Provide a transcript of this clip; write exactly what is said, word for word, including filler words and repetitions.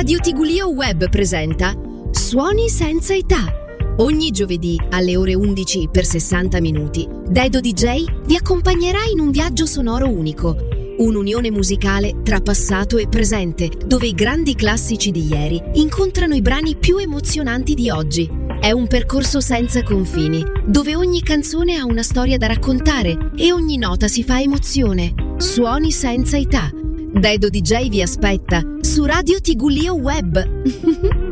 Radio Tigulio Web presenta Suoni senza età. Ogni giovedì alle ore undici per sessanta minuti, Dedo D J vi accompagnerà in un viaggio sonoro unico, un'unione musicale tra passato e presente, dove i grandi classici di ieri incontrano i brani più emozionanti di oggi. È un percorso senza confini, dove ogni canzone ha una storia da raccontare e ogni nota si fa emozione. Suoni senza età. Dedo D J vi aspetta su Radio Tigulio Web.